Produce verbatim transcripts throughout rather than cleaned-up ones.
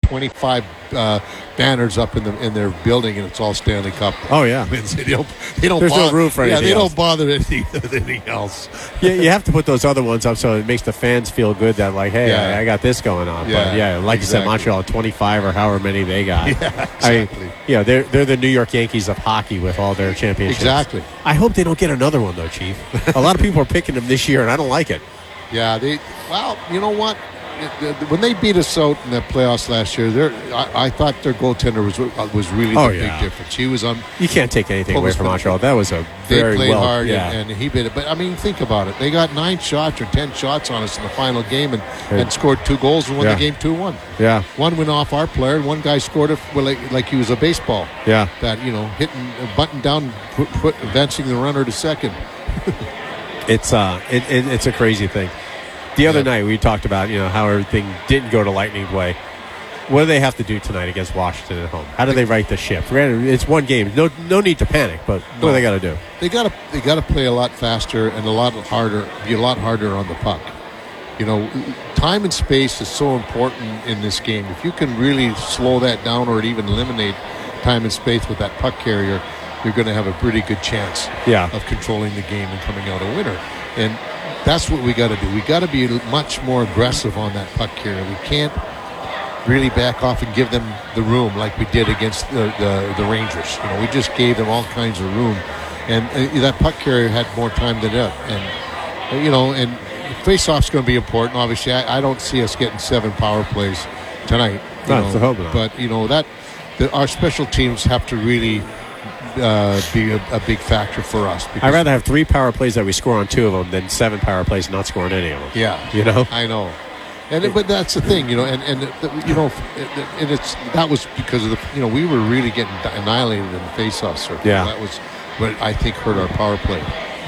twenty-five uh, banners up in the in their building, and it's all Stanley Cup. Oh yeah, wins. They don't. They don't. There's bother, no room for yeah, anything they else. don't bother anything, anything else. Yeah, you have to put those other ones up so it makes the fans feel good that like, hey, Yeah. I, I got this going on. Yeah, but yeah, like exactly. you said, Montreal twenty-five or however many they got. Yeah, I mean, exactly. yeah, they're they're the New York Yankees of hockey with all their championships. Exactly. I hope they don't get another one though, Chief. A lot of people are picking them this year, and I don't like it. Yeah, they. Well, you know what? It- it- When they beat us out in the playoffs last year, they're- I, I thought their goaltender was was really Oh, the yeah. big difference. He was on. You can't take anything away from Postman. Montreal. That was a They very played well. hard, yeah. and, and he beat it. But I mean, think about it. They got nine shots or ten shots on us in the final game, and, Hey. and scored two goals and won Yeah. the game two one. yeah, One went off our player, and one guy scored it well, like, like he was a baseball. yeah. That you know, hitting, uh, button down, put, put, advancing the runner to second. It's uh, it, it, it's a crazy thing. The other Yeah. night we talked about you know how everything didn't go to Lightning way. What do they have to do tonight against Washington at home? How do they right the ship? Granted, it's one game. No, no need to panic. But what do No. they got to do? They got to they got to play a lot faster and a lot harder, be a lot harder on the puck. You know, time and space is so important in this game. If you can really slow that down or even eliminate time and space with that puck carrier, you're going to have a pretty good chance Yeah. of controlling the game and coming out a winner. And that's what we got to do. We got to be much more aggressive on that puck carrier. We can't really back off and give them the room like we did against the, the, the Rangers. You know, we just gave them all kinds of room. And uh, that puck carrier had more time than that. And, uh, you know, and face-off's going to be important. Obviously, I, I don't see us getting seven power plays tonight. You No, know, so hope not. But, you know, that the, our special teams have to really uh, be a, a big factor for us. Because, I'd rather have three power plays that we score on two of them than seven power plays not scoring any of them. Yeah. You know? I know. And it, but that's the thing, you know, and, and the, you know, and it's that was because of the, you know, we were really getting annihilated in the face-off circle. Yeah. That was what I think hurt our power play.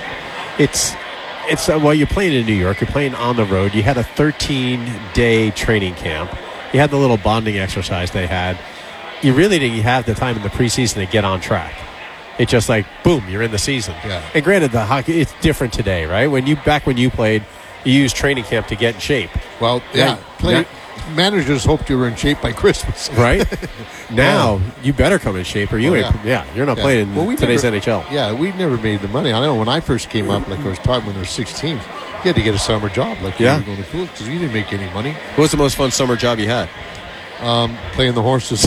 It's it's uh, well, you're playing in New York. You're playing on the road. You had a thirteen-day training camp. You had the little bonding exercise they had. You really didn't have the time in the preseason to get on track. It's just like boom, you're in the season. Yeah. And granted, the hockey it's different today, right? When you back when you played, you used training camp to get in shape, Well, yeah, Yeah. play, Yeah. managers hoped you were in shape by Christmas. right? Now you better come in shape, or you Oh, ain't. yeah. Yeah, you're not Yeah. playing in Well, we today's never- N H L. Yeah, we never made the money. I know when I first came up, like I was talking when there were sixteen, you had to get a summer job, like Yeah. you were going to school, because you didn't make any money. What was the most fun summer job you had? Um, playing the horses.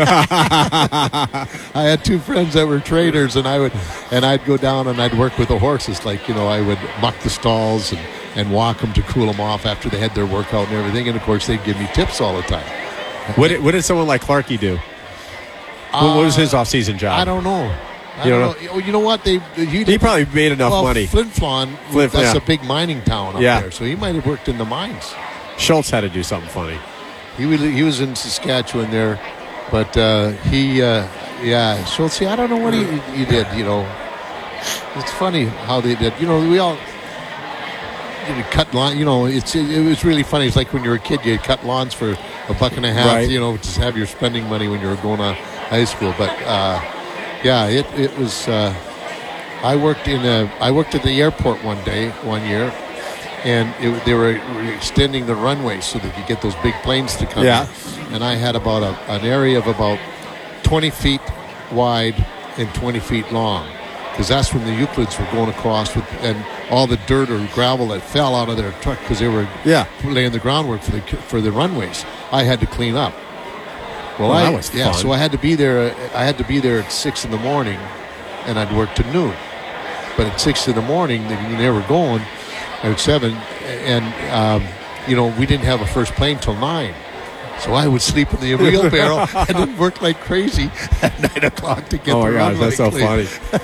I had two friends that were traders, and I would, and I'd go down and I'd work with the horses. Like you know, I would muck the stalls and, and walk them to cool them off after they had their workout and everything. And of course, they'd give me tips all the time. What did, what did someone like Clarkey do? What, what was his off-season job? I don't know. I You don't don't know. You know what? They he, He probably made enough well, money. Flin Flon, Flin- that's yeah. a big mining town up Yeah. there, so he might have worked in the mines. Schultz had to do something funny. He was, he was in Saskatchewan there, but uh, he, uh, yeah, Schultz, I don't know what he, he did, you know. It's funny how they did. You know, we all you know, cut lawn, you know, it's, it, it was really funny. It's like when you were a kid, you cut lawns for a buck and a half, Right. you know, to have your spending money when you were going to high school. But, uh, yeah, it, it was, uh, I worked in a, I worked at the airport one day, one year, and it, they were extending the runway so that you get those big planes to come Yeah. in. And I had about a, an area of about twenty feet wide and twenty feet long, because that's when the Euclids were going across with, and all the dirt or gravel that fell out of their truck because they were Yeah. laying the groundwork for the for the runways. I had to clean up. Well, Well, I that was yeah, fun. so I had to be there. I had to be there at six in the morning, and I'd work to noon. But at six in the morning, they, they were going at seven, and um, you know we didn't have a first plane till nine. So I would sleep in the wheelbarrow and then work like crazy at nine o'clock to get Oh the my gosh, runway that's so clean.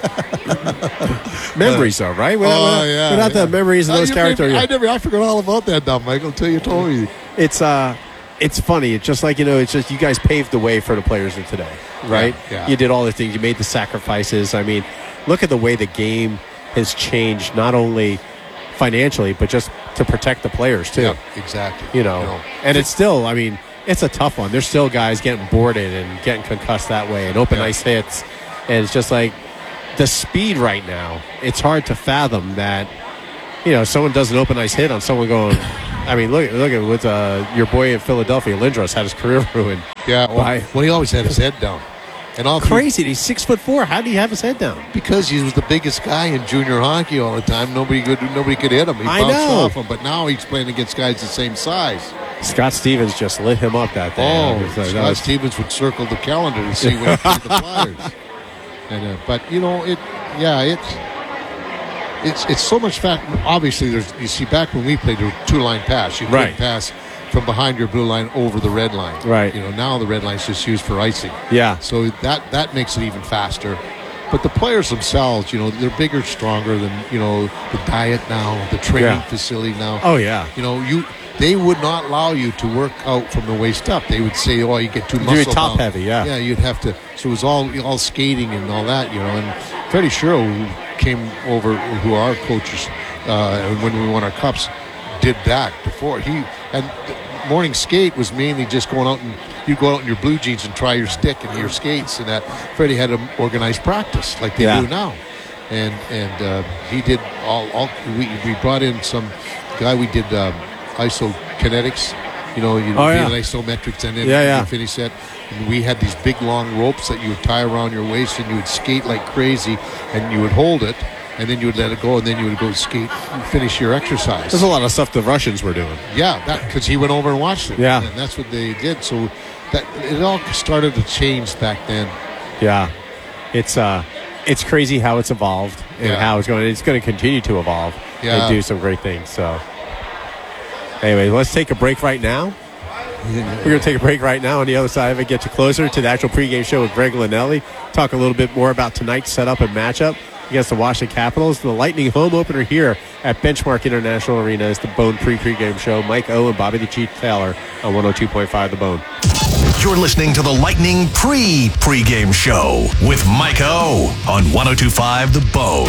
funny. Memories, though, right? Without, Oh without- yeah, without yeah. the memories of Oh, those you characters, made me- I never, I forgot all about that now, Michael, until you told me. it's uh, it's funny. It's just like you know, it's just you guys paved the way for the players of today, right? Yeah, yeah. You did all the things. You made the sacrifices. I mean, look at the way the game has changed, not only financially, but just to protect the players too. Yeah, exactly. You know, and it's still, I mean, it's a tough one. There's still guys getting boarded and getting concussed that way and open Yeah. ice hits. And it's just like the speed right now, it's hard to fathom that, you know, someone does an open ice hit on someone going I mean, look, look at with uh, your boy in Philadelphia, Lindros, had his career ruined. Yeah, well, by, well, he always had his head down. And all crazy. Through, he's six foot four. How did he have his head down? Because he was the biggest guy in junior hockey all the time. Nobody could nobody could hit him. He I bounced know. off him. But now he's playing against guys the same size. Scott Stevens just lit him up that day. Oh, was, uh, Scott was... Stevens would circle the calendar to see when he played the Flyers. And uh, but you know it, yeah, it's it's it's so much fact. Obviously, there's you see back when we played, there were two line pass. You couldn't right. pass from behind your blue line over the red line. Right. You know, now the red line's just used for icing. Yeah. So that that makes it even faster. But the players themselves, you know, they're bigger, stronger than, you know, the diet now, the training yeah. facility now. Oh, yeah. You know, you they would not allow you to work out from the waist up. They would say, oh, you get too muscle You're top bound. heavy, yeah. Yeah, you'd have to. So it was all all skating and all that, you know. And Freddie Sherrill, who came over, who are coaches, uh, when we won our cups, did that before. He and morning skate was mainly just going out and you go out in your blue jeans and try your stick and your skates, and that Freddie had an organized practice like they yeah. do now, and and uh, he did all. all we, we brought in some guy. We did um, isokinetics, you know, you oh, yeah. isometrics, and then yeah, yeah. you finish that. And we had these big long ropes that you would tie around your waist, and you would skate like crazy, and you would hold it. And then you would let it go, and then you would go skate and finish your exercise. There's a lot of stuff the Russians were doing. Yeah, that because he went over and watched it. Yeah, and that's what they did. So that it all started to change back then. Yeah, it's uh, it's crazy how it's evolved and yeah. how it's going. It's going to continue to evolve yeah. and do some great things. So, anyway, let's take a break right now. We're going to take a break right now. On the other side of it, get you closer to the actual pregame show with Greg Linelli. Talk a little bit more about tonight's setup and matchup against the Washington Capitals. The Lightning home opener here at Benchmark International Arena is the Bone pre-pregame show. Mike O and Bobby the Chief Taylor on one oh two point five The Bone. You're listening to the Lightning pre-pregame show with Mike O on one oh two point five The Bone.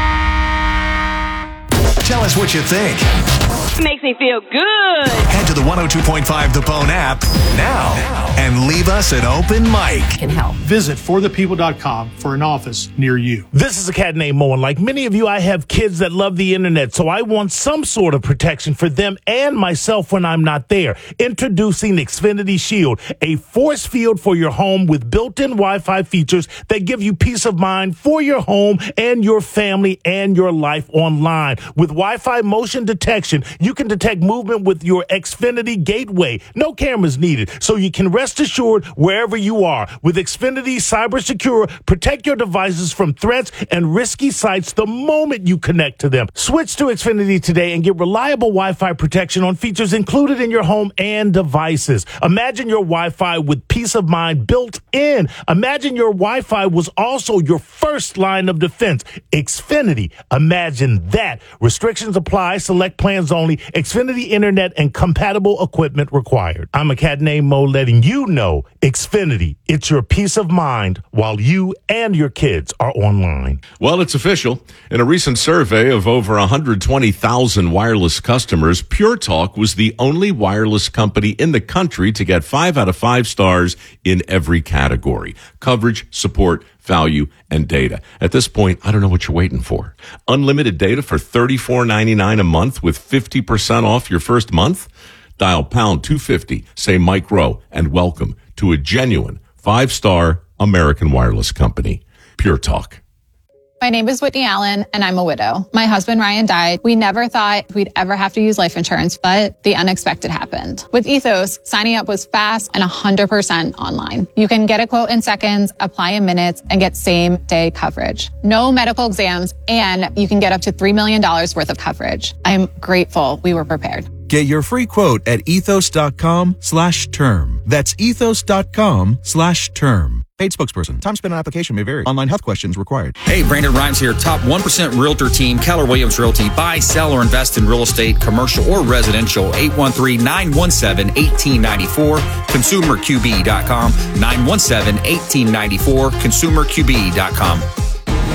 Tell us what you think. It makes me feel good. Head to the one oh two point five The Bone app now and leave us an open mic. Can help. Visit for the people dot com for an office near you. This is a cat named Mo, and like many of you, I have kids that love the internet, so I want some sort of protection for them and myself when I'm not there. Introducing Xfinity Shield, a force field for your home with built-in Wi-Fi features that give you peace of mind for your home and your family and your life online. With Wi-Fi motion detection, you can detect movement with your Xfinity gateway. No cameras needed, so you can rest assured wherever you are. With Xfinity Cyber Secure, protect your devices from threats and risky sites the moment you connect to them. Switch to Xfinity today and get reliable Wi-Fi protection on features included in your home and devices. Imagine your Wi-Fi with peace of mind built in. Imagine your Wi-Fi was also your first line of defense. Xfinity. Imagine that. Restrictions apply. Select plans only. Xfinity Internet and compatible equipment required. I'm a cat named Mo, letting you know Xfinity. It's your peace of mind while you and your kids are online. Well, it's official. In a recent survey of over one hundred twenty thousand wireless customers, Pure Talk was the only wireless company in the country to get five out of five stars in every category: coverage, support, value, and data. At this point, I don't know what you're waiting for. Unlimited data for thirty-four ninety-nine a month with fifty percent off your first month? Dial pound two fifty, say Mike Rowe, and welcome to a genuine five-star American wireless company. Pure Talk. My name is Whitney Allen, and I'm a widow. My husband, Ryan, died. We never thought we'd ever have to use life insurance, but the unexpected happened. With Ethos, signing up was fast and one hundred percent online. You can get a quote in seconds, apply in minutes, and get same-day coverage. No medical exams, and you can get up to three million dollars worth of coverage. I'm grateful we were prepared. Get your free quote at ethos.com slash term. That's ethos.com slash term. Paid spokesperson. Time spent on application may vary. Online health questions required. Hey, Brandon Rhymes here. Top one percent Realtor team, Keller Williams Realty. Buy, sell, or invest in real estate, commercial or residential. eight one three, nine one seven, one eight nine four. consumer q b dot com. nine one seven, one eight nine four. consumer q b dot com.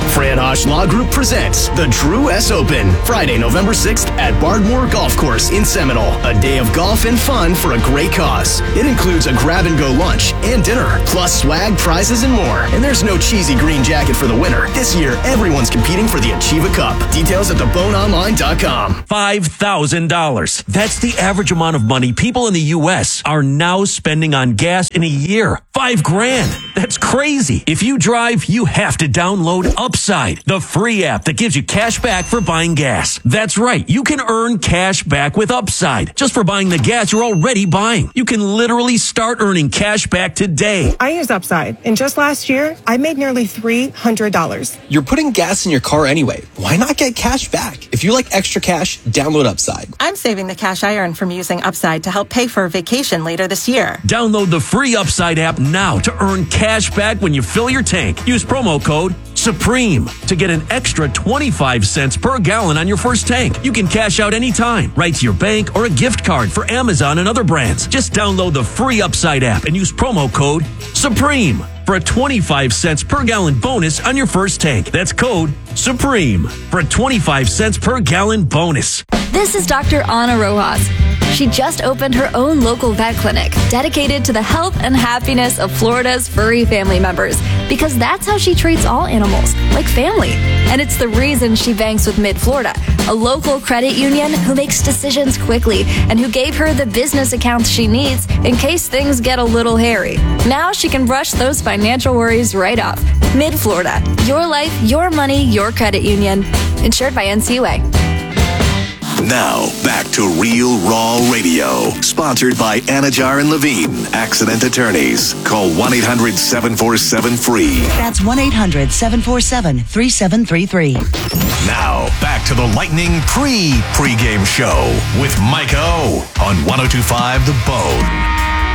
Fran Hosh Law Group presents the Drew S. Open, Friday, November sixth at Bardmore Golf Course in Seminole. A day of golf and fun for a great cause. It includes a grab-and-go lunch and dinner, plus swag, prizes, and more. And there's no cheesy green jacket for the winner. This year, everyone's competing for the Achieva Cup. Details at the bone online dot com. five thousand dollars. That's the average amount of money people in the U S are now spending on gas in a year. Five grand. That's crazy. If you drive, you have to download Upside, the free app that gives you cash back for buying gas. That's right. You can earn cash back with Upside just for buying the gas you're already buying. You can literally start earning cash back today. I use Upside, and just last year, I made nearly three hundred dollars. You're putting gas in your car anyway. Why not get cash back? If you like extra cash, download Upside. I'm saving the cash I earn from using Upside to help pay for a vacation later this year. Download the free Upside app now to earn cash back when you fill your tank. Use promo code SUPREME to get an extra twenty-five cents per gallon on your first tank. You can cash out anytime, right to your bank or a gift card for Amazon and other brands. Just download the free Upside app and use promo code SUPREME for a twenty-five cents per gallon bonus on your first tank. That's code SUPREME for a twenty-five cents per gallon bonus. This is Doctor Ana Rojas. She just opened her own local vet clinic dedicated to the health and happiness of Florida's furry family members, because that's how she treats all animals, like family. And it's the reason she banks with Mid-Florida, a local credit union who makes decisions quickly and who gave her the business accounts she needs in case things get a little hairy. Now she can brush those financial worries right off. Mid-Florida, your life, your money, your credit union. Insured by N C U A. Now, back to Real Raw Radio. Sponsored by Anajar and Levine, Accident Attorneys. Call one eight hundred seven four seven free. That's one eight hundred seven four seven three seven three three. Now, back to the Lightning pre pregame show with Mike O on one oh two point five The Bone.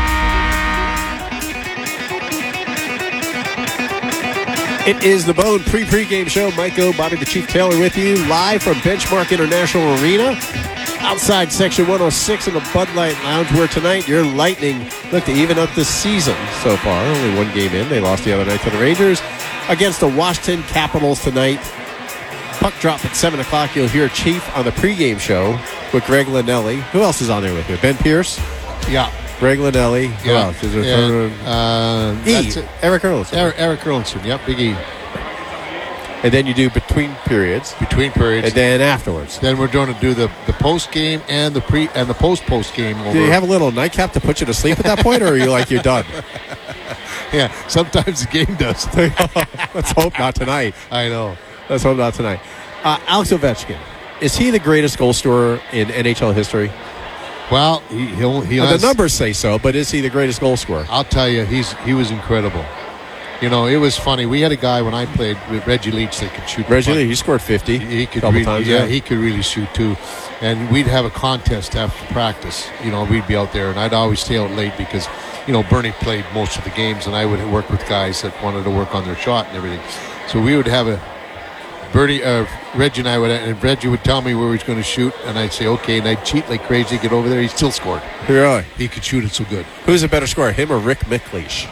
It is the Bone pre-pregame show. Mike O, Bobby the Chief Taylor with you, live from Benchmark International Arena, outside Section one oh six in the Bud Light Lounge, where tonight your Lightning look to even up the season so far. Only one game in. They lost the other night to the Rangers against the Washington Capitals tonight. Puck drop at seven o'clock. You'll hear Chief on the pregame show with Greg Linnelli. Who else is on there with you? Ben Pierce? Yeah. Greg Linnelli. Who Yeah. else? Is there And, uh, E. that's it. Eric Erlinson. Eric, Eric Erlinson. Yep, Big E. And then you do between periods. Between periods. And then afterwards. Then we're going to do the, the post game and the pre and the post post game. Over. Do you have a little nightcap to put you to sleep at that point, or are you like you're done? Yeah, sometimes the game does. Let's hope not tonight. I know. Let's hope not tonight. Uh, Alex Ovechkin, is he the greatest goal scorer in N H L history? Well, he he'll, he well, has, the numbers say so, but is he the greatest goal scorer? I'll tell you, he's he was incredible. You know, it was funny. We had a guy when I played with Reggie Leach that could shoot. Reggie Leach, he scored fifty. He, he could couple really, times, yeah, yeah, he could really shoot too. And we'd have a contest after practice. You know, we'd be out there, and I'd always stay out late because, you know, Bernie played most of the games, and I would work with guys that wanted to work on their shot and everything. So we would have a Bernie, uh, Reggie and I would, and Reggie would tell me where he was going to shoot, and I'd say okay, and I'd cheat like crazy, get over there. He still scored. Really? He could shoot it so good. Who's a better scorer, him or Rick McLeish?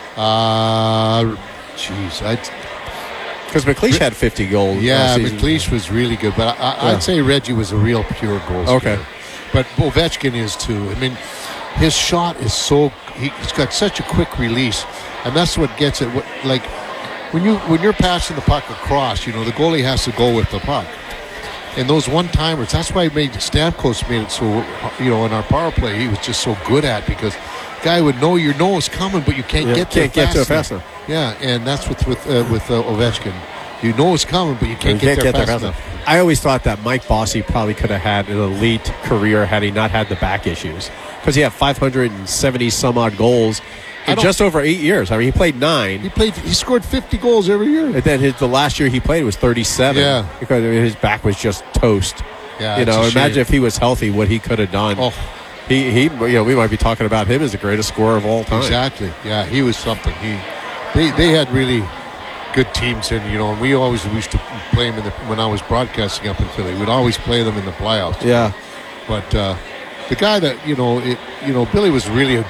Uh, jeez, I'd. Because McLeish had fifty goals. Yeah, season. McLeish was really good, but I, I, Yeah. I'd say Reggie was a real pure goal scorer. Okay. But Ovechkin is too. I mean, his shot is so. He, he's got such a quick release, and that's what gets it. What, like when you when you're passing the puck across, you know the goalie has to go with the puck. And those one timers, that's why made Stamkos made it so. You know, in our power play, he was just so good at because guy would know your know is coming, but you can't Yeah, get there can't get fast to it fast enough. Yeah, and that's what's with uh, with uh, Ovechkin. You know it's coming, but you can't, You get, there, there fast fast enough. enough. I always thought that Mike Bossy probably could have had an elite career had he not had the back issues, because he had five hundred seventy some odd goals I in don't- just over eight years. I mean, he played nine. He played. He scored fifty goals every year. And then his, the last year he played was thirty-seven. Yeah. Because his back was just toast. Yeah, you it's know, a imagine shame. if he was healthy, what he could have done. Oh. He, he, you know, we might be talking about him as the greatest scorer of all time. Exactly. Yeah, he was something. He, they, they had really good teams, and you know, and we always used to play him in the when I was broadcasting up in Philly. We'd always play them in the playoffs. Yeah. But uh, the guy that you know, it, you know, Billy was really a good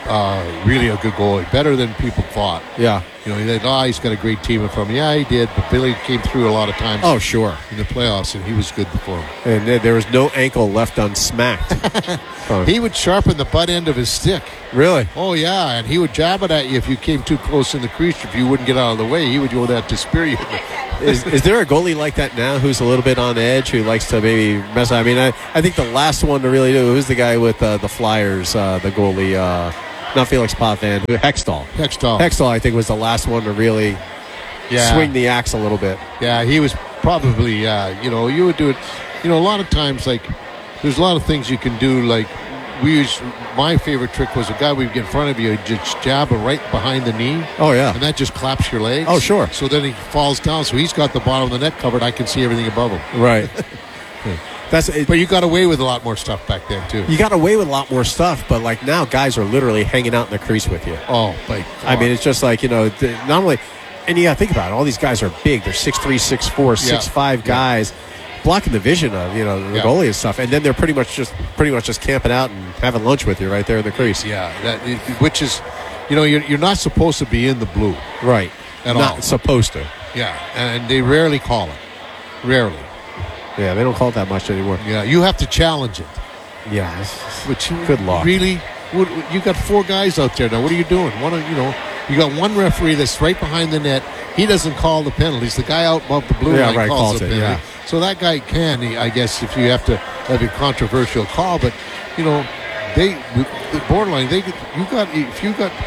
uh, really a good goalie, better than people thought. Yeah. You know, they thought, oh, he's got a great team in front of him. Yeah, he did, but Billy came through a lot of times. Oh, sure. In the playoffs, and he was good for him. And there- there was no ankle left unsmacked. Oh. He would sharpen the butt end of his stick. Really? Oh, yeah, and he would jab it at you if you came too close in the crease. If you wouldn't get out of the way, he would go that to spear you. is, is there a goalie like that now who's a little bit on edge, who likes to maybe mess? I mean, I, I think the last one to really do, who's the guy with uh, the Flyers, uh, the goalie, uh, not Felix Potvin, who Hextall. Hextall. Hextall, I think, was the last one to really Yeah. swing the axe a little bit. Yeah, he was probably, uh, you know, you would do it. You know, a lot of times, like, there's a lot of things you can do. Like, we use, my favorite trick was a guy would get in front of you, just jab him right behind the knee. Oh, yeah. And that just claps your legs. Oh, sure. So then he falls down. So he's got the bottom of the net covered. I can see everything above him. Right. That's it. But you got away with a lot more stuff back then, too. You got away with a lot more stuff, but like now, guys are literally hanging out in the crease with you. Oh, like, I mean, it's just like, you know, th- not only, and you got to think about it, all these guys are big. They're six three, six four, six five Yeah. guys, blocking the vision of, you know, the Yeah. goalie and stuff. And then they're pretty much just pretty much just camping out and having lunch with you right there in the crease. Yeah, that, which is, you know, you're, you're not supposed to be in the blue. Right. At Not all. supposed to. Yeah, and they rarely call it. Rarely. Yeah, they don't call it that much anymore. Yeah, you have to challenge it. Yeah. Which Good luck. Really, what, you got four guys out there now. What are you doing? One, of you know, you got one referee that's right behind the net. He doesn't call the penalties. The guy out above the blue Yeah, line right, calls, calls the it, penalty. yeah. So that guy can, he, I guess, if you have to have a controversial call. But you know, they the borderline. They you got if you got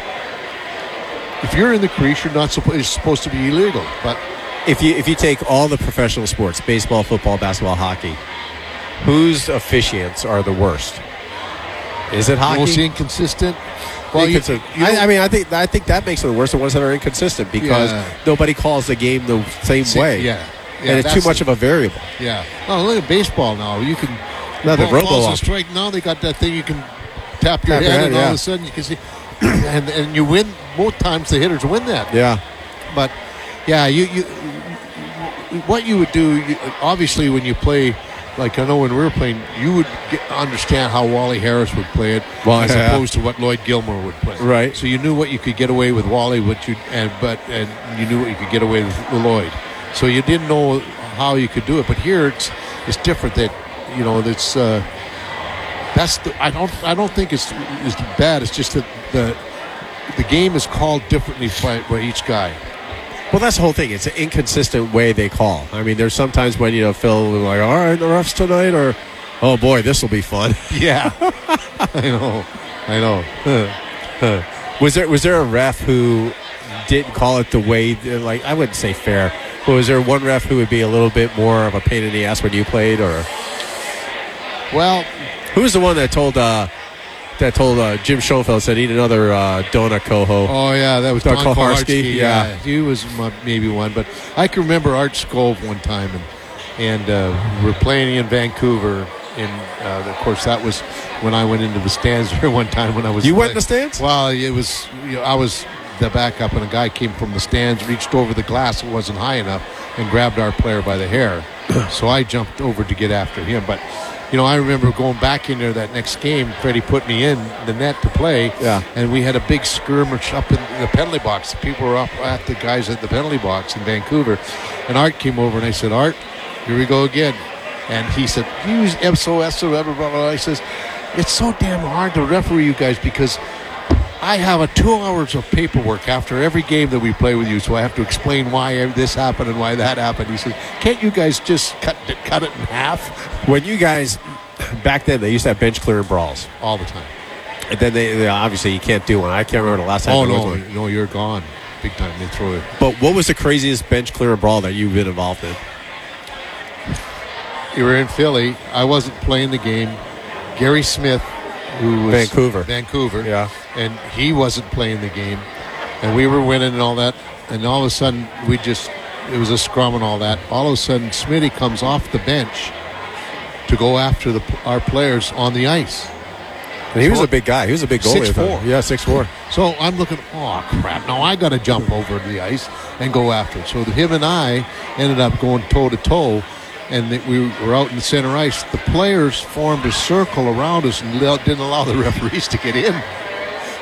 if you're in the crease, you're not supposed. It's supposed to be illegal, but. If you if you take all the professional sports, baseball, football, basketball, hockey, whose officiants are the worst? Is it hockey? Most inconsistent. Well, you, Inconsistent. you know, I, I mean, I think I think that makes it worse. The ones that are inconsistent because Yeah. nobody calls the game the same See, way. yeah. Yeah, and it's too that's much the- of a variable. Yeah. Oh, look at baseball now. You can. No, the ball robo falls a off. strike. Now they got that thing you can tap your Tap your head, head, and all yeah. of a sudden you can see, and and you win. Both times the hitters win that. Yeah. But yeah, you you what you would do. You, obviously, when you play. Like I know when we were playing, you would get, understand how Wally Harris would play it, Well, as yeah. opposed to what Lloyd Gilmore would play. Right. So you knew what you could get away with Wally, what you and but and you knew what you could get away with Lloyd. So you didn't know how you could do it. But here it's it's different. That you know that's uh, that's the, I don't I don't think it's it's bad. It's just that the the game is called differently by, by each guy. Well, that's the whole thing. It's an inconsistent way they call. I mean, there's sometimes when, you know, Phil will be like, all right, the refs tonight, or, oh, boy, this will be fun. Yeah. I know. I know. was there was there a ref who didn't call it the way, like, I wouldn't say fair, but was there one ref who would be a little bit more of a pain in the ass when you played, or? Well, who was the one that told uh, that told uh, Jim Schoenfeld said eat another uh, donut, Coho? Oh yeah, that was Don Don Koharski, Koharski. yeah. Yeah. he was my, maybe one, but I can remember Art Scove one time, and and uh, we were playing in Vancouver, and uh, of course that was when I went into the stands there one time when I was. You went in the stands? Well, it was you know, I was the backup, and a guy came from the stands, reached over the glass, it wasn't high enough, and grabbed our player by the hair. So I jumped over to get after him, but. You know, I remember going back in there that next game. Freddie put me in the net to play, yeah. and we had a big skirmish up in the penalty box. People were up at the guys at the penalty box in Vancouver, and Art came over, and I said, Art, here we go again. And he said, use S O S or blah, blah, blah. I says, it's so damn hard to referee you guys because I have a two hours of paperwork after every game that we play with you, so I have to explain why this happened and why that happened. He said, can't you guys just cut it, cut it in half? When you guys, back then, they used to have bench clearing brawls. All the time. And then they, they obviously, you can't do one. I can't remember the last time Oh, there was no, one. no, you're gone. Big time, they throw it. But what was the craziest bench clearing brawl that you've been involved in? You were in Philly. I wasn't playing the game. Gary Smith, who was Vancouver. Vancouver. Yeah. And he wasn't playing the game. And we were winning and all that. And all of a sudden, we just, it was a scrum and all that. All of a sudden, Smitty comes off the bench to go after the our players on the ice. And he was a big guy. He was a big goalie. six four. Yeah, six four. So I'm looking, oh, crap. Now I got to jump over to the ice and go after it. So him and I ended up going toe-to-toe, and that we were out in the center ice. The players formed a circle around us and didn't allow the referees to get in.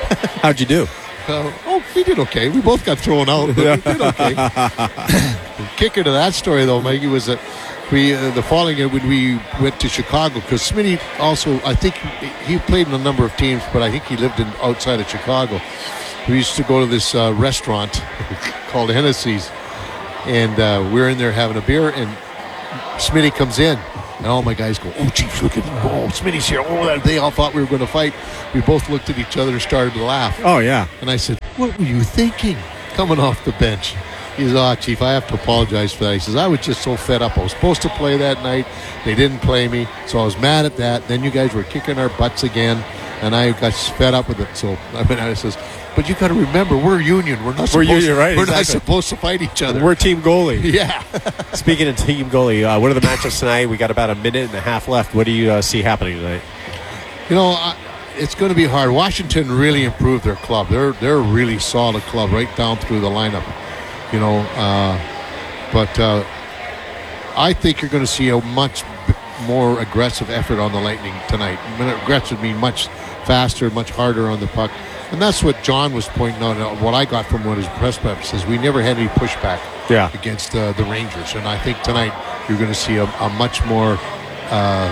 How'd you do? Uh, oh, we did okay. We both got thrown out, but we did okay. The kicker to that story, though, Mikey, was that we uh, the following year when we went to Chicago, because Smitty also, I think he played in a number of teams, but I think he lived in outside of Chicago. We used to go to this uh, restaurant called Hennessy's, and uh, we were in there having a beer, and Smitty comes in. And all my guys go, oh, Chief, look at him. Oh, Smitty's here. Oh, that. They all thought we were going to fight. We both looked at each other and started to laugh. Oh, yeah. And I said, what were you thinking coming off the bench? He says, oh, Chief, I have to apologize for that. He says, I was just so fed up. I was supposed to play that night. They didn't play me. So I was mad at that. Then you guys were kicking our butts again. And I got fed up with it. So I mean, I says, but you got to remember, we're union. We're not We're supposed, union, right? We're Exactly. not supposed to fight each other. We're team goalie. Yeah. Speaking of team goalie, uh, what are the matchups tonight? We got about a minute and a half left. What do you uh, see happening tonight? You know, uh, it's going to be hard. Washington really improved their club. They're they're a really solid club right down through the lineup. You know, uh, but uh, I think you're going to see a much b- more aggressive effort on the Lightning tonight. I mean, aggressive mean much faster, much harder on the puck. And that's what John was pointing out, uh, what I got from what his press conference says. We never had any pushback yeah. against uh, the Rangers. And I think tonight you're going to see a, a much more... Uh,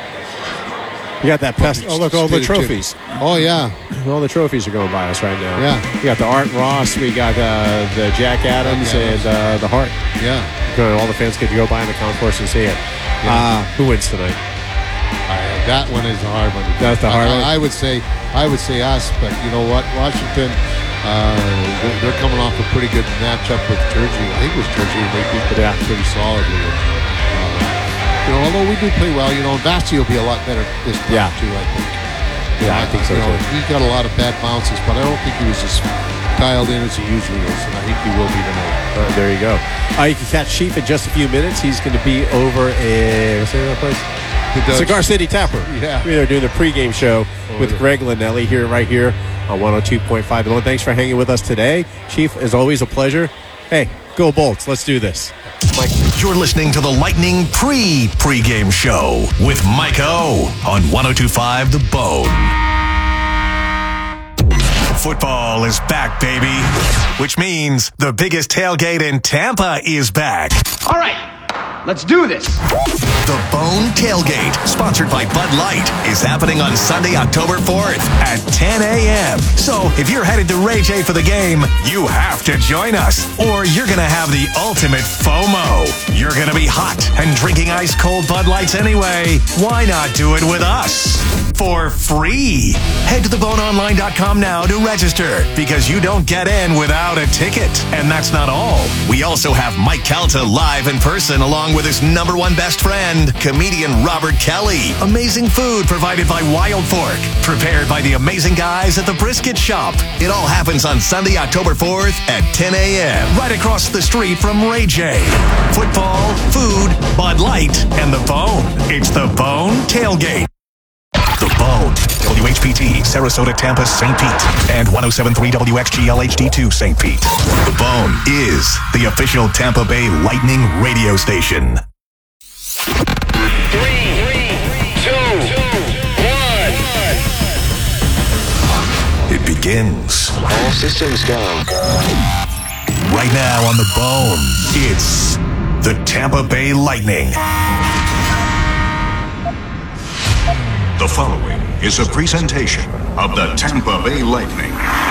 you got that pest. Oh, look, all the trophies. Oh, yeah. All the trophies are going by us right now. Yeah. We got the Art Ross. We got uh, the Jack Adams Jack Adams. and uh, the Hart. Yeah. Good. All the fans get to go by in the concourse and see it. Yeah. Uh, who wins tonight? Uh, that one is a hard one. That's the hard I, one? I would say, I would say us, but you know what? Washington, uh, they're, they're coming off a pretty good matchup with Turgey. I think it was Turgey. They beat them yeah. pretty solidly. Uh, you know, although we do play well, you know, Vasti will be a lot better this time yeah. too, I think. Yeah, I think so you know, too. He got a lot of bad bounces, but I don't think he was as dialed in as he usually is, and I think he will be tonight. Uh, there you go. Uh, you can catch Chief in just a few minutes. He's going to be over in what's the name of that place? Cigar City Taproom. Yeah. We're doing the pregame show oh, with yeah. Greg Linnelli here, right here on one oh two point five. And thanks for hanging with us today. Chief, as always, a pleasure. Hey, go Bolts. Let's do this. Mike. You're listening to the Lightning pre-pregame show with Mike O on one oh two point five The Bone. Football is back, baby, which means the biggest tailgate in Tampa is back. All right, let's do this. The Bone Tailgate, sponsored by Bud Light, is happening on Sunday, October fourth at ten a.m. So if you're headed to Ray J for the game, you have to join us, or you're going to have the ultimate FOMO. You're going to be hot and drinking ice-cold Bud Lights anyway. Why not do it with us? For free. Head to the bone online dot com now to register, because you don't get in without a ticket. And that's not all. We also have Mike Calta live in person, along with his number one best friend, comedian Robert Kelly. Amazing food provided by Wild Fork, prepared by the amazing guys at the Brisket Shop. It all happens on Sunday, October fourth at ten a.m. right across the street from Ray J. Football, food, Bud Light, and the Bone. It's the Bone Tailgate. The Bone, W H P T, Sarasota, Tampa, Saint Pete, and one oh seven point three W X G L H D two, Saint Pete. The Bone is the official Tampa Bay Lightning radio station. Three, two, one. It begins. All systems go. Right now on The Bone, it's the Tampa Bay Lightning. The following is a presentation of the Tampa Bay Lightning.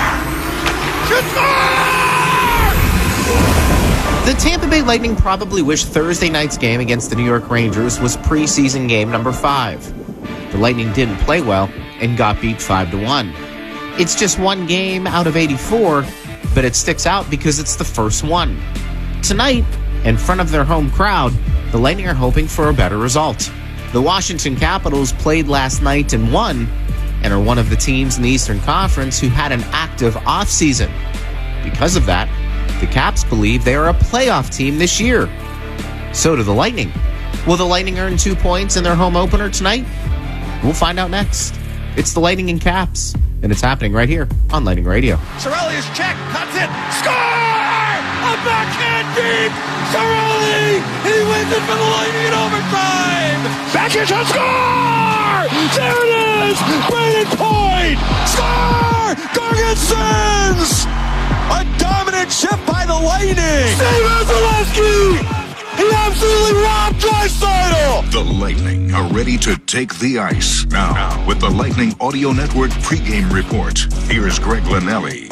The Tampa Bay Lightning probably wish Thursday night's game against the New York Rangers was preseason game number five. The Lightning didn't play well and got beat five to one. It's just one game out of eighty-four, but it sticks out because it's the first one. Tonight, in front of their home crowd, the Lightning are hoping for a better result. The Washington Capitals played last night and won, and are one of the teams in the Eastern Conference who had an active offseason. Because of that, the Caps believe they are a playoff team this year. So do the Lightning. Will the Lightning earn two points in their home opener tonight? We'll find out next. It's the Lightning and Caps, and it's happening right here on Lightning Radio. Cirelli is checked, cuts it, score! A backhand deep! Cirelli! He wins it for the Lightning in overtime! Back in to score! There it is! Brayden Point! Score! Gorgensons! A dominant shift by the Lightning! Steve Vasilevsky! He absolutely robbed Draisaitl! The Lightning are ready to take the ice. Now, with the Lightning Audio Network pregame report, here's Greg Linnelli.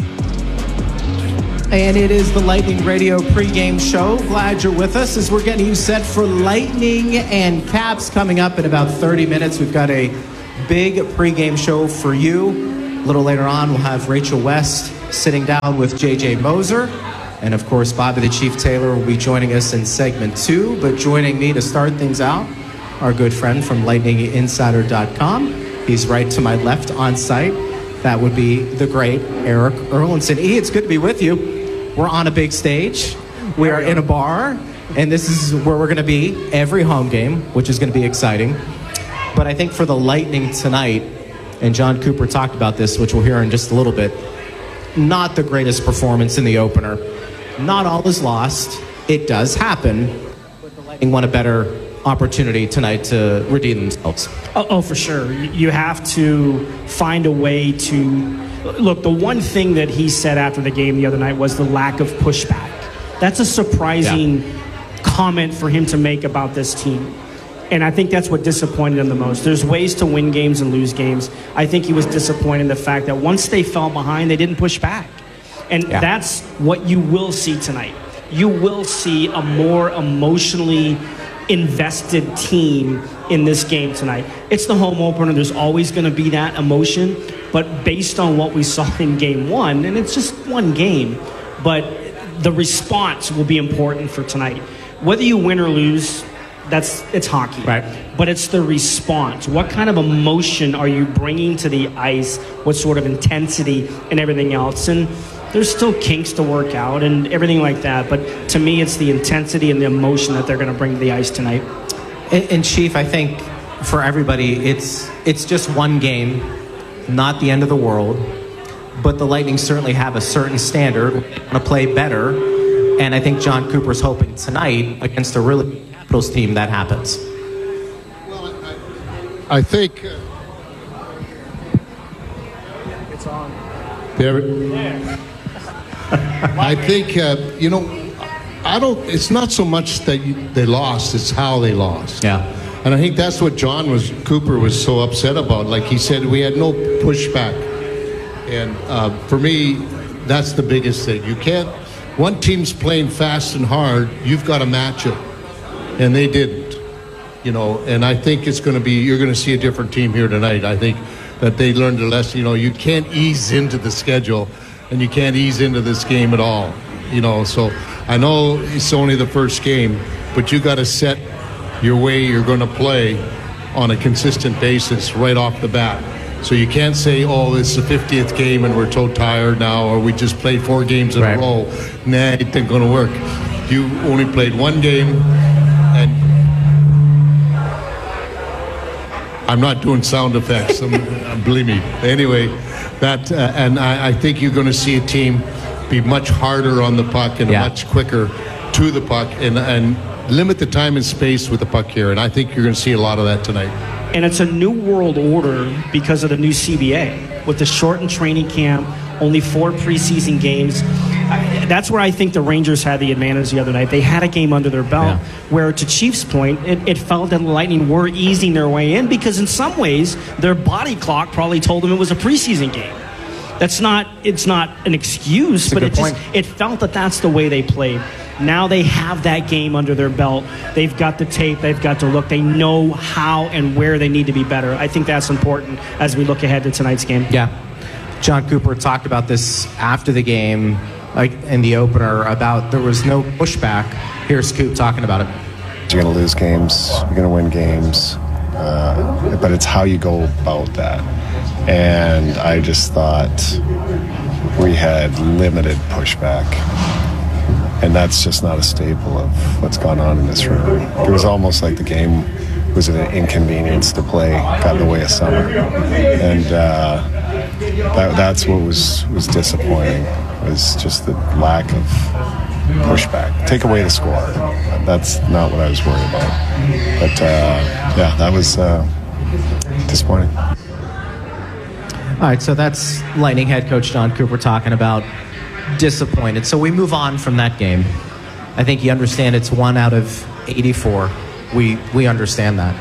And it is the Lightning Radio pregame show. Glad you're with us as we're getting you set for Lightning and Caps coming up in about thirty minutes. We've got a big pregame show for you. A little later on, we'll have Rachel West sitting down with J J Moser. And of course, Bobby the Chief Taylor will be joining us in segment two. But joining me to start things out, our good friend from lightning insider dot com. He's right to my left on site. That would be the great Eric Erlandson. E, it's good to be with you. We're on a big stage. We are in a bar. And this is where we're going to be every home game, which is going to be exciting. But I think for the Lightning tonight, and John Cooper talked about this, which we'll hear in just a little bit, not the greatest performance in the opener. Not all is lost. It does happen. But the Lightning want a better opportunity tonight to redeem themselves. Oh, oh, for sure. You have to find a way to... Look, the one thing that he said after the game the other night was the lack of pushback. That's a surprising yeah. comment for him to make about this team. And I think that's what disappointed him the most. There's ways to win games and lose games. I think he was disappointed in the fact that once they fell behind, they didn't push back. And yeah. that's what you will see tonight. You will see a more emotionally invested team in this game tonight. It's the home opener. There's always going to be that emotion. But based on what we saw in game one, and it's just one game, but the response will be important for tonight. Whether you win or lose, that's it's hockey. Right. But it's the response. What kind of emotion are you bringing to the ice? What sort of intensity and everything else? And there's still kinks to work out and everything like that. But to me, it's the intensity and the emotion that they're going to bring to the ice tonight. And, and Chief, I think for everybody, it's it's just one game, not the end of the world. But the Lightning certainly have a certain standard, want to play better. And I think John Cooper's hoping tonight against a really Capitals team that happens. Well, I, I think... Uh, it's on. There, I think, uh, you know, I don't, it's not so much that you, they lost, it's how they lost. Yeah. And I think that's what John was, Cooper was so upset about. Like he said, we had no pushback. And uh, for me, that's the biggest thing. You can't, one team's playing fast and hard, you've got to match it. And they didn't, you know, and I think it's going to be, you're going to see a different team here tonight. I think that they learned a lesson. You know, you can't ease into the schedule and you can't ease into this game at all, you know. So I know it's only the first game, but you got to set your way you're going to play on a consistent basis right off the bat. So you can't say, oh, it's the fiftieth game and we're so tired now, or we just played four games in right. a row. Nah, it ain't going to work. You only played one game, and I'm not doing sound effects, I'm, believe me. Anyway, that uh, and I, I think you're going to see a team be much harder on the puck and yeah. much quicker to the puck, and, and limit the time and space with the puck here. And I think you're going to see a lot of that tonight. And it's a new world order because of the new C B A. With the shortened training camp, only four preseason games. I, that's where I think the Rangers had the advantage the other night. They had a game under their belt, yeah. where to Chiefs' point, it, it felt that the Lightning were easing their way in because in some ways, their body clock probably told them it was a preseason game. That's not, it's not an excuse, that's but it just, it felt that that's the way they played. Now they have that game under their belt. They've got the tape. They've got the look. They know how and where they need to be better. I think that's important as we look ahead to tonight's game. Yeah. John Cooper talked about this after the game, like in the opener, about there was no pushback. Here's Coop talking about it. You're going to lose games. You're going to win games. Uh, but it's how you go about that. And I just thought we had limited pushback. And that's just not a staple of what's gone on in this room. It was almost like the game was an inconvenience to play, got in the way of summer. And uh, that, that's what was, was disappointing, was just the lack of pushback. Take away the score. That's not what I was worried about. But, uh, yeah, that was uh, disappointing. All right, so that's Lightning head coach John Cooper talking about disappointed. So we move on from that game. I think you understand it's one out of eighty-four. We we understand that.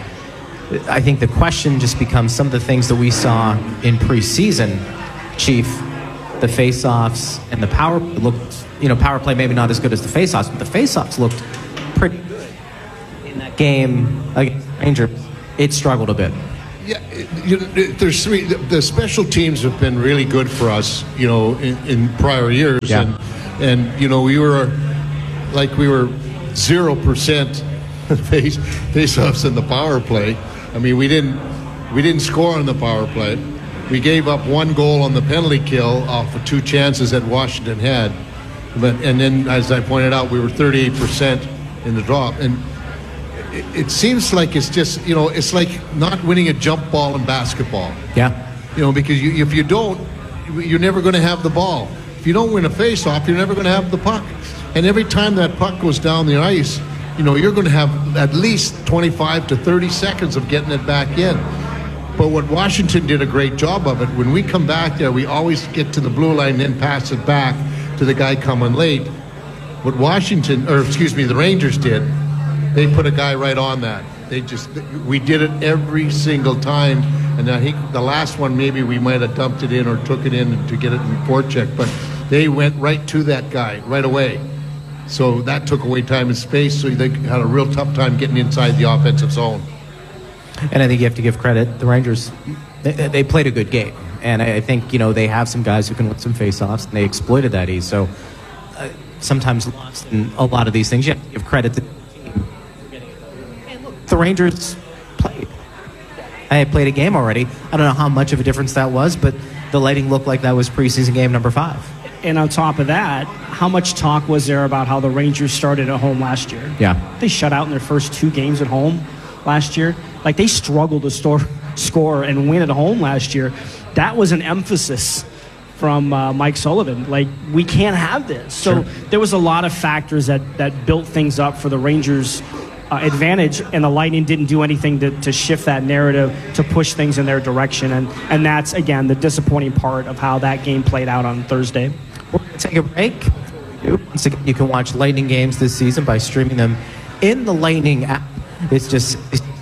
I think the question just becomes some of the things that we saw in preseason, Chief, the face-offs and the power looked, you know, power play maybe not as good as the face-offs, but the face-offs looked pretty good. In that game against Rangers, it struggled a bit. Yeah, you know, there's three. The, the special teams have been really good for us, you know, in, in prior years, Yeah. and and you know we were like we were zero percent face face-offs in the power play. I mean, we didn't we didn't score on the power play. We gave up one goal on the penalty kill off of two chances that Washington had, but and then as I pointed out, we were thirty-eight percent in the drop, and it, it seems like it's just, you know, it's like not winning a jump ball in basketball. Yeah. You know, because you, if you don't, you're never going to have the ball. If you don't win a face-off, you're never going to have the puck. And every time that puck goes down the ice, you know, you're going to have at least twenty-five to thirty seconds of getting it back in. But what Washington did a great job of it, when we come back there, we always get to the blue line and then pass it back to the guy coming late. What Washington, or excuse me, the Rangers did, they put a guy right on that. They just, we did it every single time. And I think the last one, maybe we might have dumped it in or took it in to get it in forecheck, but they went right to that guy right away. So that took away time and space, so they had a real tough time getting inside the offensive zone. And I think you have to give credit. The Rangers, they, they played a good game. And I think, you know, they have some guys who can win some faceoffs, and they exploited that ease. So uh, sometimes lost in a lot of these things. You have to give credit to the team. And look, the Rangers played. I played a game already. I don't know how much of a difference that was, but the Lightning looked like that was preseason game number five. And on top of that, how much talk was there about how the Rangers started at home last year? Yeah. They shut out in their first two games at home last year. Like, they struggled to store, score and win at home last year. That was an emphasis from uh, Mike Sullivan. Like, we can't have this. So Sure. there was a lot of factors that, that built things up for the Rangers' uh, advantage, and the Lightning didn't do anything to, to shift that narrative, to push things in their direction. And, and that's, again, the disappointing part of how that game played out on Thursday. We're going to take a break. Once again, you can watch Lightning games this season by streaming them in the Lightning app. It's just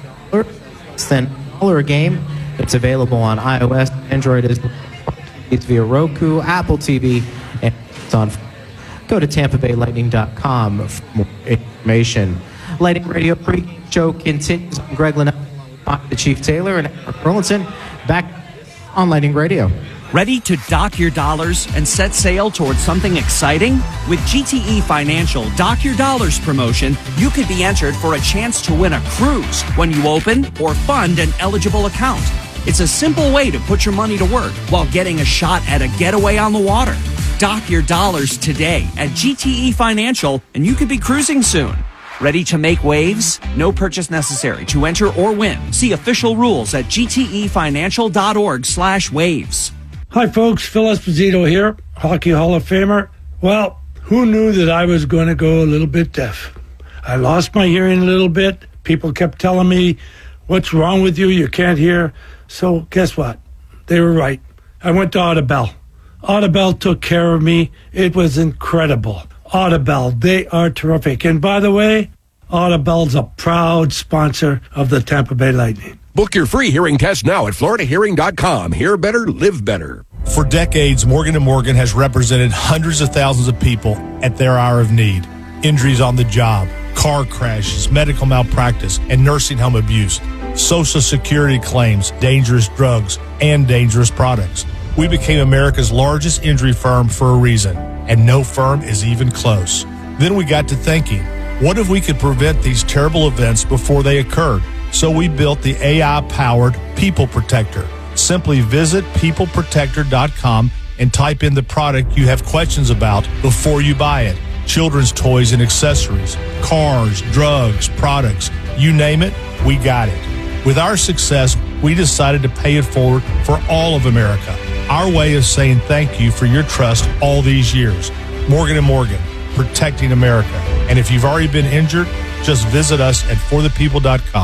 it's then a game. It's available on iOS, Android as well. It's via Roku, Apple T V, and it's on. Go to tampa bay lightning dot com for more information. Lightning Radio pre show continues. I'm Greg Linnell, the Chief Taylor, and Eric Burlinson back on Lightning Radio. Ready to dock your dollars and set sail towards something exciting? With G T E Financial Dock Your Dollars promotion, you could be entered for a chance to win a cruise when you open or fund an eligible account. It's a simple way to put your money to work while getting a shot at a getaway on the water. Dock your dollars today at G T E Financial, and you could be cruising soon. Ready to make waves? No purchase necessary to enter or win. See official rules at gtefinancial.org slash waves. Hi, folks. Phil Esposito here, Hockey Hall of Famer. Well, who knew that I was going to go a little bit deaf? I lost my hearing a little bit. People kept telling me, what's wrong with you? You can't hear. So guess what? They were right. I went to Audibel. Audibel took care of me. It was incredible. Audibel, they are terrific. And by the way, Audibel's a proud sponsor of the Tampa Bay Lightning. Book your free hearing test now at florida hearing dot com. Hear better, live better. For decades, Morgan and Morgan has represented hundreds of thousands of people at their hour of need. Injuries on the job, car crashes, medical malpractice, and nursing home abuse, Social Security claims, dangerous drugs, and dangerous products. We became America's largest injury firm for a reason, and no firm is even close. Then we got to thinking, what if we could prevent these terrible events before they occurred? So we built the A I-powered People Protector. Simply visit people protector dot com and type in the product you have questions about before you buy it. Children's toys and accessories, cars, drugs, products, you name it, we got it. With our success, we decided to pay it forward for all of America. Our way of saying thank you for your trust all these years. Morgan and Morgan, protecting America. And if you've already been injured, just visit us at for the people dot com.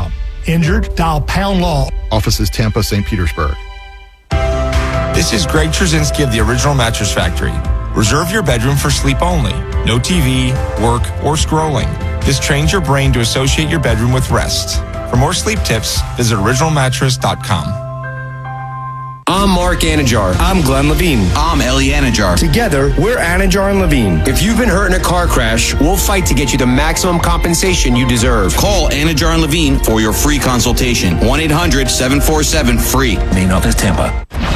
Injured? Dial Pound Law. Offices Tampa, Saint Petersburg. This is Greg Trzynski of the Original Mattress Factory. Reserve your bedroom for sleep only. No T V, work, or scrolling. This trains your brain to associate your bedroom with rest. For more sleep tips, visit original mattress dot com. I'm Mark Anajar. I'm Glenn Levine. I'm Ellie Anajar. Together, we're Anajar and Levine. If you've been hurt in a car crash, we'll fight to get you the maximum compensation you deserve. Call Anajar and Levine for your free consultation. one eight hundred seven four seven free. Main office, Tampa.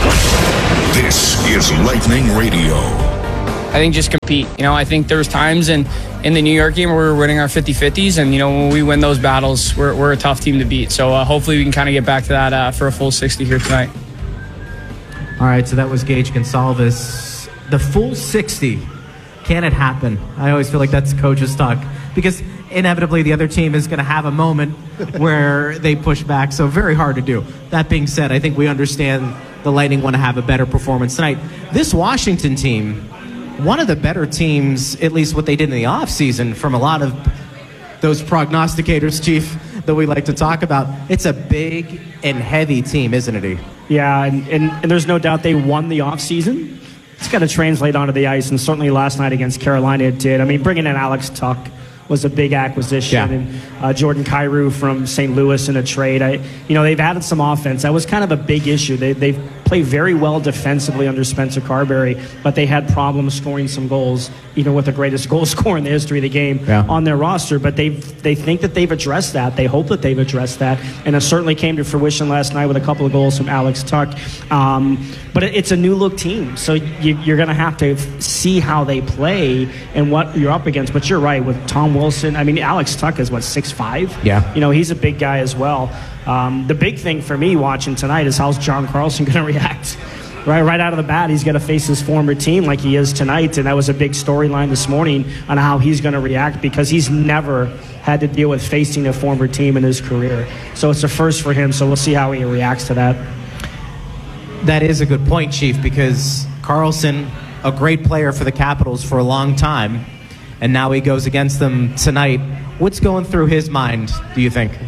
This is Lightning Radio. I think just compete. You know, I think there was times in, in the New York game where we were winning our fifty-fifties, and, you know, when we win those battles, we're, we're a tough team to beat. So uh, hopefully we can kind of get back to that uh, for a full sixty here tonight. All right, so that was Gage Gonsalves. The full sixty. Can it happen? I always feel like that's coach's talk, because inevitably the other team is going to have a moment where they push back, so very hard to do. That being said, I think we understand the Lightning want to have a better performance tonight. This Washington team, one of the better teams, at least what they did in the offseason, from a lot of those prognosticators, Chief, that we like to talk about. It's a big and heavy team, isn't it? Yeah, and, and, and there's no doubt they won the offseason. It's got to translate onto the ice, and certainly last night against Carolina it did. I mean, bringing in Alex Tuck was a big acquisition, yeah. and uh, Jordan Kyrou from Saint Louis in a trade. I, you know, they've added some offense. That was kind of a big issue. They, they've played very well defensively under Spencer Carberry, but they had problems scoring some goals, even with the greatest goal scorer in the history of the game yeah. on their roster. But they they think that they've addressed that. They hope that they've addressed that, and it certainly came to fruition last night with a couple of goals from Alex Tuck. Um, but it, it's a new-look team, so you, you're going to have to see how they play and what you're up against. But you're right, with Tom Wilson, I mean, Alex Tuck is, what, six five? Yeah. You know, he's a big guy as well. Um, the big thing for me watching tonight is how's John Carlson going to react? Right, right out of the bat, he's going to face his former team like he is tonight, and that was a big storyline this morning on how he's going to react, because he's never had to deal with facing a former team in his career. So it's a first for him, so we'll see how he reacts to that. That is a good point, Chief, because Carlson, a great player for the Capitals for a long time, and now he goes against them tonight. What's going through his mind, do you think?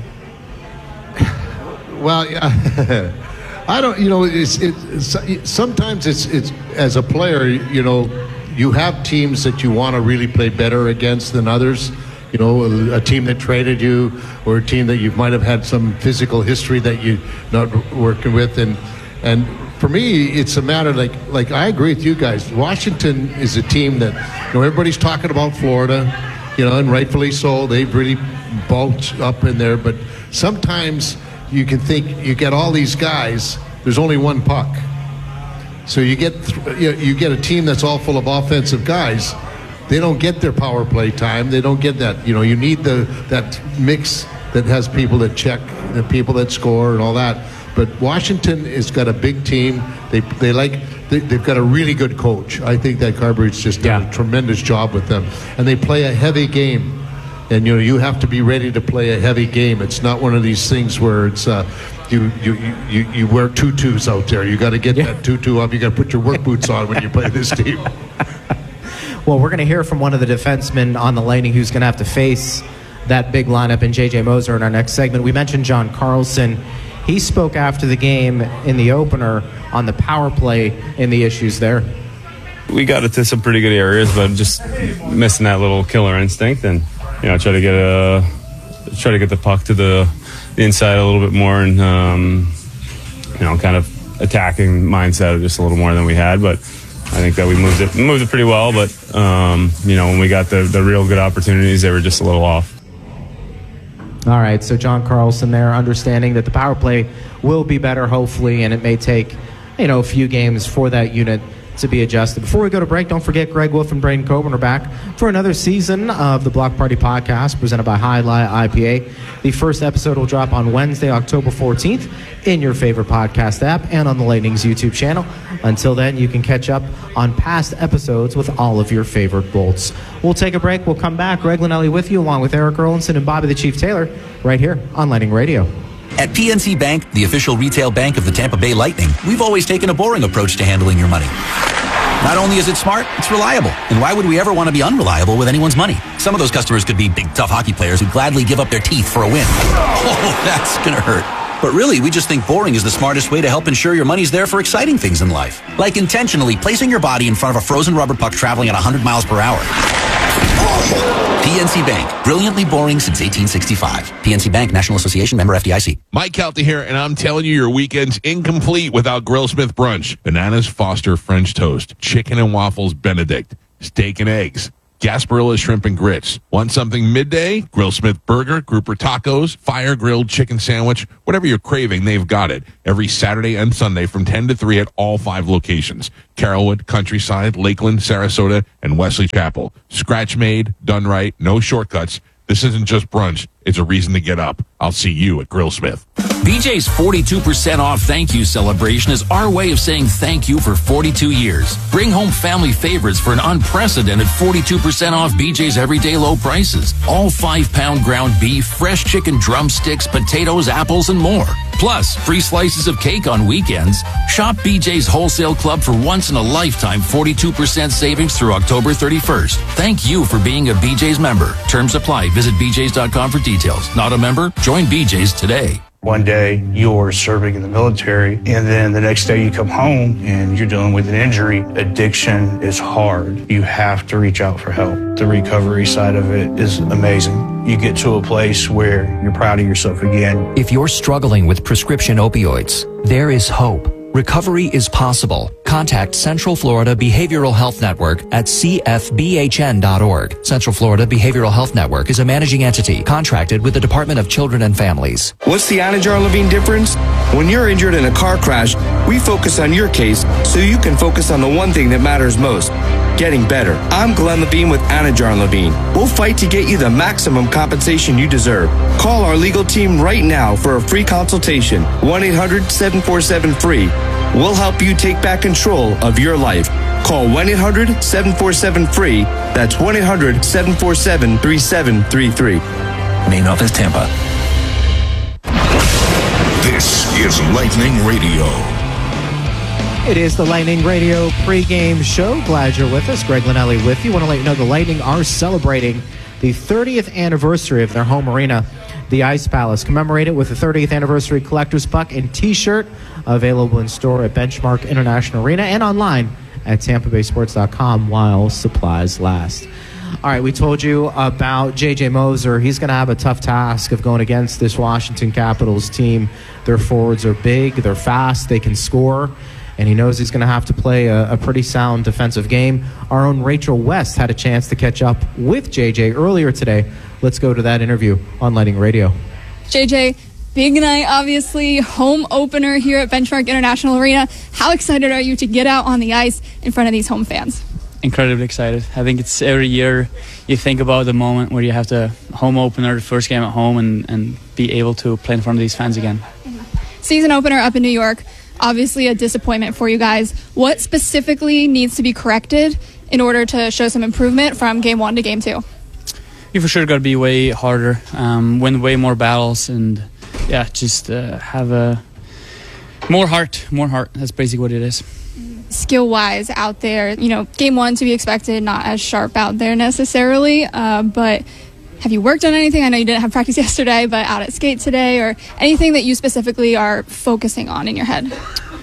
Well, yeah. I don't, you know, it's, it's, sometimes it's, it's, as a player, you know, you have teams that you want to really play better against than others. You know, a, a team that traded you, or a team that you might have had some physical history that you're not working with. And, and for me, it's a matter like, like I agree with you guys. Washington is a team that, you know, everybody's talking about Florida, you know, and rightfully so. They've really bulked up in there, but sometimes you can think you get all these guys, there's only one puck. So you get you get a team that's all full of offensive guys. They don't get their power play time. They don't get that. You know, you need the that mix that has people that check, the people that score, and all that. But Washington has got a big team. They they like they, they've got a really good coach. I think that Carberry's just done yeah. a tremendous job with them, and they play a heavy game. And you know, you have to be ready to play a heavy game. It's not one of these things where it's uh, you, you you you wear tutus out there. You got to get yeah. that tutu up. You got to put your work boots on when you play this team. Well, we're going to hear from one of the defensemen on the Lightning who's going to have to face that big lineup in J J Moser in our next segment. We mentioned John Carlson. He spoke after the game in the opener on the power play and the issues there. We got it to some pretty good areas, but just missing that little killer instinct, and you know, try to get a try to get the puck to the, the inside a little bit more, and um, you know, kind of attacking mindset just a little more than we had. But I think that we moved it moved it pretty well. But um, you know, when we got the the real good opportunities, they were just a little off. All right, so John Carlson there, understanding that the power play will be better, hopefully, and it may take, you know, a few games for that unit to be adjusted. Before we go to break, don't forget Greg Wolf and Braden Coburn are back for another season of the Block Party Podcast presented by High Light I P A. The first episode will drop on Wednesday, October fourteenth in your favorite podcast app and on the Lightning's YouTube channel. Until then, you can catch up on past episodes with all of your favorite Bolts. We'll take a break. We'll come back. Greg Linnelli with you, along with Eric Erlinson and Bobby the Chief Taylor, right here on Lightning Radio. At P N C Bank, the official retail bank of the Tampa Bay Lightning, we've always taken a boring approach to handling your money. Not only is it smart, it's reliable. And why would we ever want to be unreliable with anyone's money? Some of those customers could be big, tough hockey players who'd gladly give up their teeth for a win. Oh, that's gonna hurt. But really, we just think boring is the smartest way to help ensure your money's there for exciting things in life. Like intentionally placing your body in front of a frozen rubber puck traveling at one hundred miles per hour. P N C Bank. Brilliantly boring since eighteen sixty-five. P N C Bank, National Association, member F D I C. Mike Calta here, and I'm telling you, your weekend's incomplete without Grillsmith brunch. Bananas Foster French toast, chicken and waffles Benedict, steak and eggs, Gasparilla shrimp and grits. Want something midday? Grillsmith burger, grouper tacos, fire grilled chicken sandwich, whatever you're craving, they've got it. Every Saturday and Sunday from ten to three at all five locations. Carrollwood, Countryside, Lakeland, Sarasota, and Wesley Chapel. Scratch made, done right, no shortcuts. This isn't just brunch, it's a reason to get up. I'll see you at Grillsmith. B J's forty-two percent off thank you celebration is our way of saying thank you for forty-two years. Bring home family favorites for an unprecedented forty-two percent off B J's everyday low prices. All five pound ground beef, fresh chicken drumsticks, potatoes, apples, and more. Plus, free slices of cake on weekends. Shop B J's Wholesale Club for once in a lifetime forty-two percent savings through October thirty-first. Thank you for being a B J's member. Terms apply. Visit b j's dot com for details. Not a member? Join B J's today. One day you're serving in the military, and then the next day you come home and you're dealing with an injury. Addiction is hard. You have to reach out for help. The recovery side of it is amazing. You get to a place where you're proud of yourself again. If you're struggling with prescription opioids, there is hope. Recovery is possible. Contact Central Florida Behavioral Health Network at c f b h n dot org. Central Florida Behavioral Health Network is a managing entity contracted with the Department of Children and Families. What's the Anajar Levine difference? When you're injured in a car crash, we focus on your case so you can focus on the one thing that matters most, getting better. I'm Glenn Levine with Anajar Levine. We'll fight to get you the maximum compensation you deserve. Call our legal team right now for a free consultation. one eight hundred seven four seven free. We'll help you take back control of your life. Call one eight hundred seven four seven free. That's one eight hundred seven four seven three seven three three. Main office, Tampa. This is Lightning Radio. It is the Lightning Radio pregame show. Glad you're with us. Greg Linnelli with you. Want to let you know the Lightning are celebrating the thirtieth anniversary of their home arena, the Ice Palace. Commemorate it with the thirtieth anniversary collector's puck and t-shirt, available in store at Benchmark International Arena and online at tampa bay sports dot com while supplies last. All right, we told you about J J Moser. He's going to have a tough task of going against this Washington Capitals team. Their forwards are big, they're fast, they can score, and he knows he's going to have to play a, a pretty sound defensive game. Our own Rachel West had a chance to catch up with J J earlier today. Let's go to that interview on Lightning Radio. J J, big night, obviously, home opener here at Benchmark International Arena. How excited are you to get out on the ice in front of these home fans? Incredibly excited. I think it's every year you think about the moment where you have the home opener, the first game at home, and, and be able to play in front of these fans again. Season opener up in New York, obviously a disappointment for you guys. What specifically needs to be corrected in order to show some improvement from game one to game two? You for sure got to be way harder, um, win way more battles, and yeah, just uh, have a more heart, more heart. That's basically what it is. Skill-wise out there, you know, game one to be expected, not as sharp out there necessarily, uh, but have you worked on anything? I know you didn't have practice yesterday, but out at skate today, or anything that you specifically are focusing on in your head?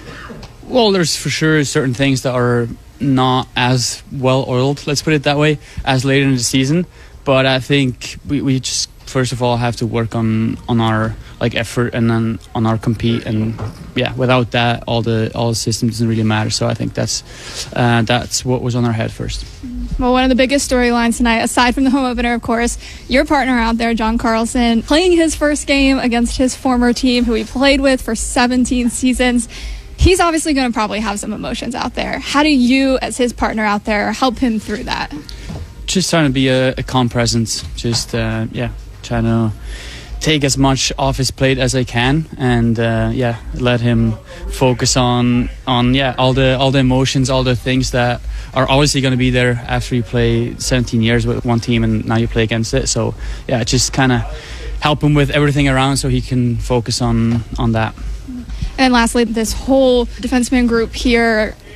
Well, there's for sure certain things that are not as well-oiled, let's put it that way, as later in the season. But I think we, we just, first of all, have to work on, on our like effort and then on our compete. And yeah, without that, all the all the system doesn't really matter. So I think that's uh, that's what was on our head first. Well, one of the biggest storylines tonight, aside from the home opener, of course, your partner out there, John Carlson, playing his first game against his former team, who he played with for seventeen seasons. He's obviously going to probably have some emotions out there. How do you, as his partner out there, help him through that? Just trying to be a, a calm presence. Just, uh, yeah, trying to take as much off his plate as I can, and uh, yeah, let him focus on on yeah all the all the emotions, all the things that are obviously going to be there after you play seventeen years with one team and now you play against it. So yeah, just kind of help him with everything around so he can focus on on that. And then lastly, this whole defenseman group here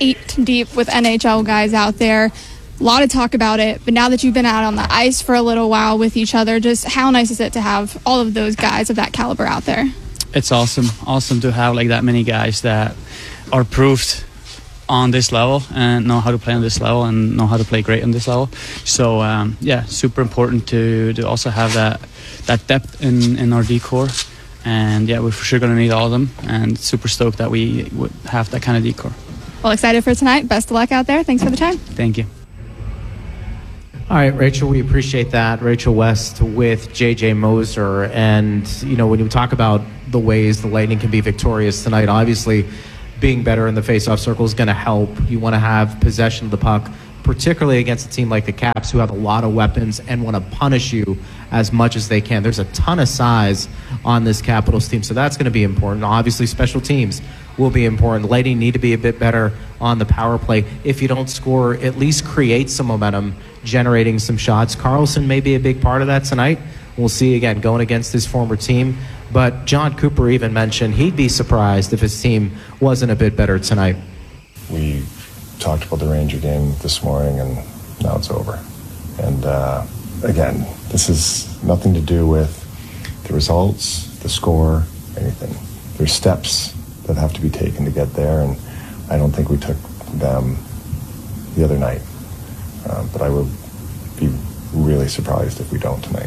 eight deep with N H L guys out there. A lot of talk about it, but now that you've been out on the ice for a little while with each other, just how nice is it to have all of those guys of that caliber out there? It's awesome. Awesome to have like that many guys that are proved on this level and know how to play on this level and know how to play great on this level. So um, yeah, super important to, to also have that that depth in, in our D-core. And yeah, we're for sure going to need all of them, and super stoked that we would have that kind of D-core. Well, excited for tonight. Best of luck out there. Thanks for the time. Thank you. All right, Rachel, we appreciate that. Rachel West with J J Moser. And, you know, when you talk about the ways the Lightning can be victorious tonight, obviously being better in the faceoff circle is going to help. You want to have possession of the puck, particularly against a team like the Caps, who have a lot of weapons and want to punish you as much as they can. There's a ton of size on this Capitals team, so that's going to be important. Obviously, special teams will be important. Lightning need to be a bit better on the power play. If you don't score, at least create some momentum, generating some shots. Karlsson may be a big part of that tonight. We'll see, again, going against his former team. But John Cooper even mentioned he'd be surprised if his team wasn't a bit better tonight. We talked about the Ranger game this morning, and now it's over. And uh, again, this is nothing to do with the results, the score, anything. There's steps that have to be taken to get there, and I don't think we took them the other night. Uh, but I would be really surprised if we don't tonight.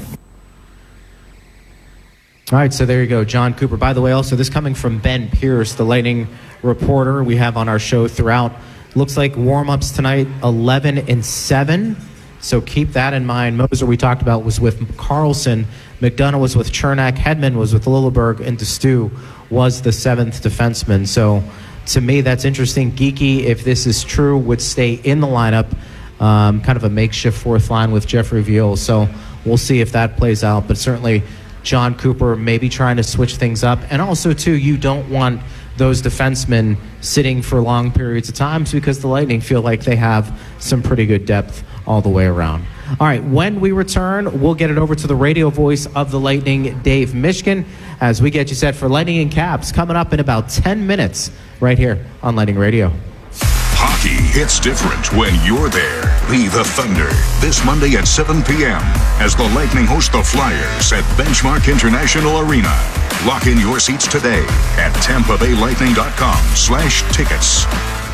All right, so there you go, John Cooper. By the way, also, this coming from Ben Pierce, the Lightning reporter we have on our show throughout. Looks like warm-ups tonight, eleven and seven. So keep that in mind. Moser, we talked about, was with Karlsson. McDonough was with Chernak. Hedman was with Lilleberg. And DeStew was the seventh defenseman. So to me, that's interesting. Geeky, if this is true, would stay in the lineup. Um, kind of a makeshift fourth line with Jeffrey Viel. So we'll see if that plays out. But certainly John Cooper maybe trying to switch things up. And also, too, you don't want those defensemen sitting for long periods of times, because the Lightning feel like they have some pretty good depth all the way around. All right, when we return, we'll get it over to the radio voice of the Lightning, Dave Mishkin, as we get you set for Lightning and Caps coming up in about ten minutes right here on Lightning Radio. Hockey hits different when you're there. Be the Thunder this Monday at seven p.m. as the Lightning host the Flyers at Benchmark International Arena. Lock in your seats today at tampa bay lightning dot com slash tickets.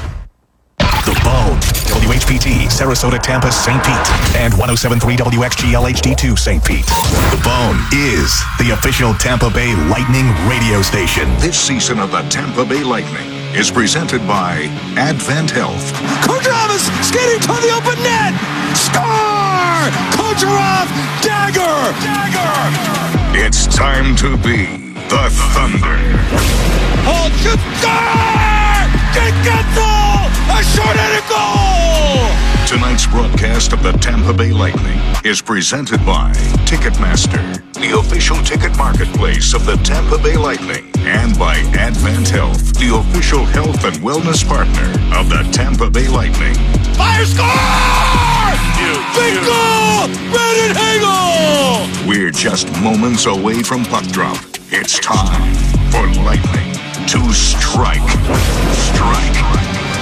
The Bone, W H P T, Sarasota, Tampa, Saint Pete, and one oh seven point three W X G L H D two, Saint Pete. The Bone is the official Tampa Bay Lightning radio station. This season of the Tampa Bay Lightning is presented by Advent Health. Kucherov is skating toward the open net. Score! Kucherov, dagger! Dagger! It's time to be the Thunder. Hold, shoot, score! Gingetto! A short-handed goal! Tonight's broadcast of the Tampa Bay Lightning is presented by Ticketmaster, the official ticket marketplace of the Tampa Bay Lightning, and by Advent Health, the official health and wellness partner of the Tampa Bay Lightning. Fire score! Big goal! Brandon Hagel! We're just moments away from puck drop. It's time for Lightning to strike. Strike.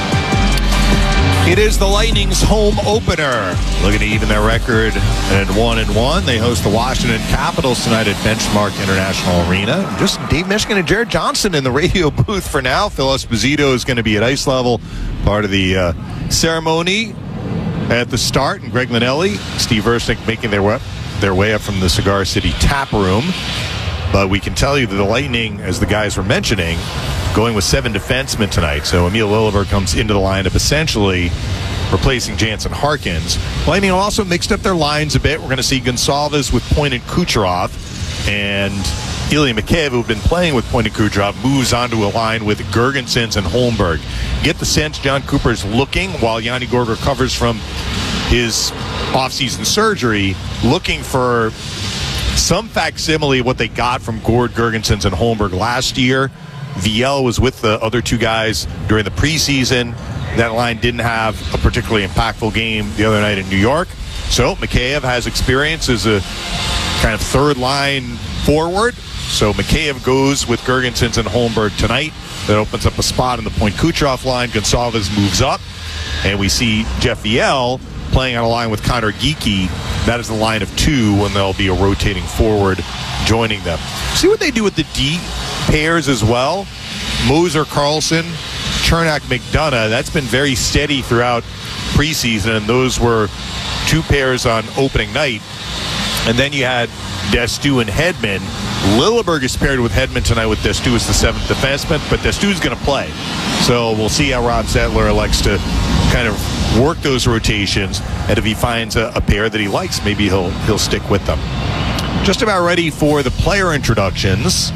It is the Lightning's home opener. Looking to even their record at one and one. They host the Washington Capitals tonight at Benchmark International Arena. Just Dave Mishkin and Jared Johnson in the radio booth for now. Phil Esposito is going to be at ice level, part of the uh, ceremony at the start. And Greg Linelli, Steve Versnick making their way, their way up from the Cigar City tap room. But we can tell you that the Lightning, as the guys were mentioning, going with seven defensemen tonight. So Emil Lilleberg comes into the lineup essentially replacing Jansen Harkins. Lightning also mixed up their lines a bit. We're going to see Gonsalves with Point and Kucherov, and Ilya Mikheyev, who've been playing with Point and Kucherov, moves onto a line with Girgensons and Holmberg. Get the sense John Cooper is looking, while Yanni Gourde recovers from his offseason surgery, looking for some facsimile of what they got from Gourde, Girgensons, and Holmberg last year. Viel was with the other two guys during the preseason. That line didn't have a particularly impactful game the other night in New York. So Mikheyev has experience as a kind of third line forward. So Mikheyev goes with Girgensons and Holmberg tonight. That opens up a spot in the point Kucherov line. Gonçalves moves up, and we see Jeff Viel playing on a line with Connor Geekie. That is the line of two, and there'll be a rotating forward joining them. See what they do with the D pairs as well. Moser, Carlson, Chernak, McDonough. That's been very steady throughout preseason, and those were two pairs on opening night. And then you had Destu and Hedman. Lilleberg is paired with Hedman tonight with Destu as the seventh defenseman, but Destu's going to play. So we'll see how Rob Zettler elects to kind of work those rotations, and if he finds a, a pair that he likes, maybe he'll he'll stick with them. Just about ready for the player introductions.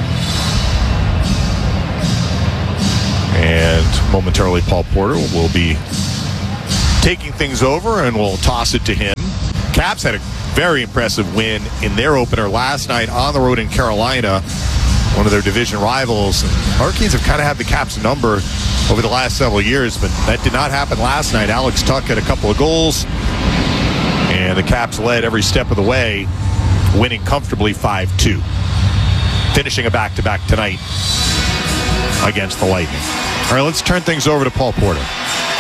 And momentarily Paul Porter will be taking things over, and we'll toss it to him. Caps had a very impressive win in their opener last night on the road in Carolina, one of their division rivals. Hurricanes have kind of had the Caps number over the last several years, but that did not happen last night. Alex Tuck had a couple of goals, and the Caps led every step of the way, winning comfortably five two. Finishing a back-to-back tonight against the Lightning. All right, let's turn things over to Paul Porter.